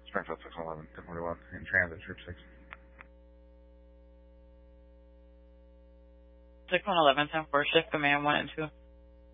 Springfield 611, 1041, in transit, Troop 6. 611, 10-4, shift command 1 and 2.